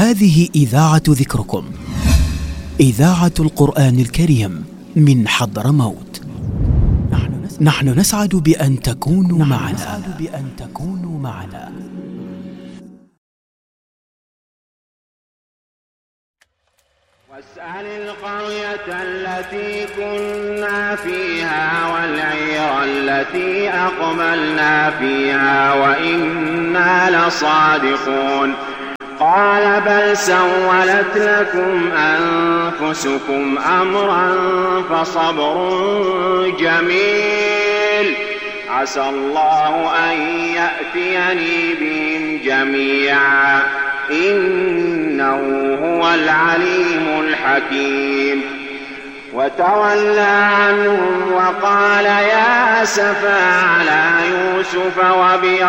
هذه إذاعة ذكركم، إذاعة القرآن الكريم من حضرموت. نحن نسعد بأن تكونوا معنا. واسأل القرية التي كنا فيها والعير التي أقبلنا فيها وإنا لصادقون. قال بل سولت لكم أنفسكم أمرا فصبر جميل عسى الله أن يأتيني بهم جميعا إنه هو العليم الحكيم. وتولى عنهم وقال يا أسفا على يوسف